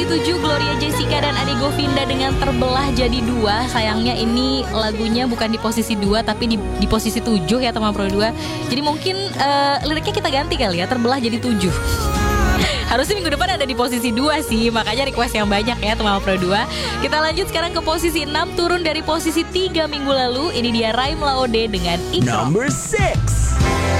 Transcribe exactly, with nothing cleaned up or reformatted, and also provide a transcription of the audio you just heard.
posisi tujuh Gloria Jessica dan Ade Govinda dengan Terbelah Jadi Dua. Sayangnya ini lagunya bukan di posisi dua tapi di, di posisi tujuh ya teman Pro dua. Jadi mungkin uh, liriknya kita ganti kali ya, Terbelah Jadi Tujuh. Harusnya minggu depan ada di posisi dua sih, makanya request yang banyak ya teman Pro dua. Kita lanjut sekarang ke posisi enam, turun dari posisi tiga minggu lalu. Ini dia Raim Laode dengan Ikram. Number six.